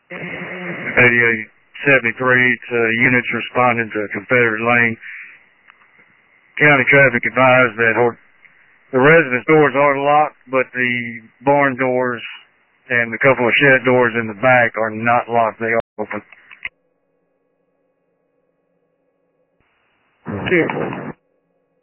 8073 to units responding to Confederate Lane. County traffic advised that the residence doors are locked, but the barn doors and a couple of shed doors in the back are not locked. They are open. 10-4.